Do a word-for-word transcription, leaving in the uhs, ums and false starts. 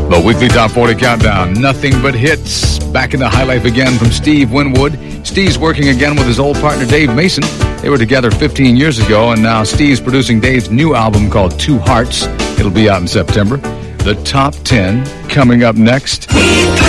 The weekly Top forty Countdown, nothing but hits. Back in the high life again from Steve Winwood. Steve's working again with his old partner Dave Mason. They were together fifteen years ago, and now Steve's producing Dave's new album called Two Hearts. It'll be out in September. The Top ten coming up next.